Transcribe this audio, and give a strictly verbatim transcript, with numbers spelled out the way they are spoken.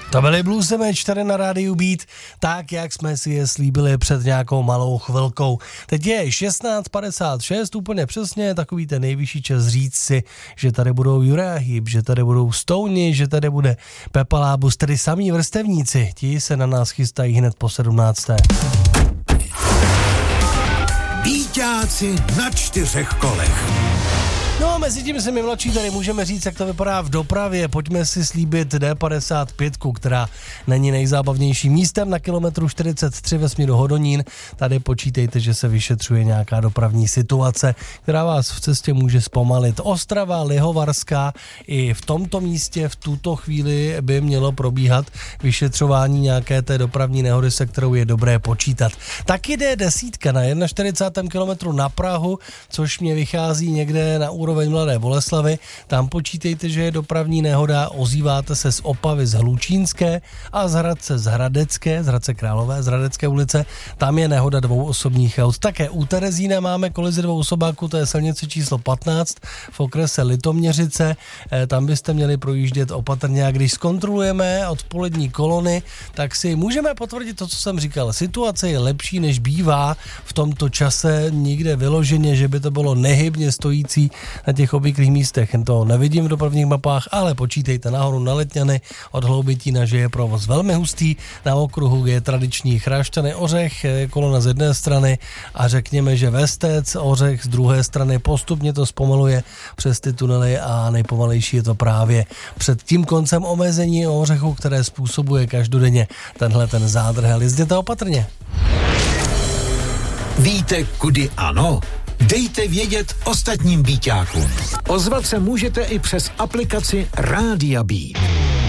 To byly Blues M čtyři na rádiu Beat, tak jak jsme si je slíbili před nějakou malou chvilkou. Teď je šestnáct padesát šest, úplně přesně, takový ten nejvyšší čas říct si, že tady budou Uriah Heep, že tady budou Stoney, že tady bude Pepa Lábus, tedy samý vrstevníci. Ti se na nás chystají hned po sedmnácté. Víťáci na čtyřech kolech. No a mezi tím se mi mladší tady můžeme říct, jak to vypadá v dopravě. Pojďme si slíbit D padesát pět, která není nejzábavnějším místem na kilometru čtyřicet tři ve směru Hodonín. Tady počítejte, že se vyšetřuje nějaká dopravní situace, která vás v cestě může zpomalit. Ostrava, Lihovarská, i v tomto místě v tuto chvíli by mělo probíhat vyšetřování nějaké té dopravní nehody, se kterou je dobré počítat. Taky jde desítka na čtyřicátém prvním kilometru na Prahu, což mě vychází někde na úroveň Mladé Boleslavy. Tam počítejte, že je dopravní nehoda, ozýváte se z Opavy z Hlučínské a z Hradce z Hradecké, z Hradce Králové, z Hradecké ulice. Tam je nehoda dvou osobních aut. Také u Terezína máme kolizi dvou osobáků, to je silnice číslo patnáct v okrese Litoměřice. E, tam byste měli projíždět opatrně a když zkontrolujeme odpolední kolony, tak si můžeme potvrdit to, co jsem říkal. Situace je lepší, než bývá v tomto čase, nikde vyloženě, že by to bylo nehybně stojící na těch obvyklých místech. To nevidím v dopravních mapách, ale počítejte nahoru na Letňany od Hloubitína, že je provoz velmi hustý. Na okruhu je tradiční Chrášťany Ořech, kolona z jedné strany a řekněme, že Vestec Ořech z druhé strany. Postupně to zpomaluje přes ty tunely a nejpomalejší je to právě před tím koncem omezení Ořechu, které způsobuje každodenně tenhle ten zádrhel. Jezděte opatrně. Víte, kudy ano? Dejte vědět ostatním víťákům. Ozvat se můžete i přes aplikaci Rádia Beat.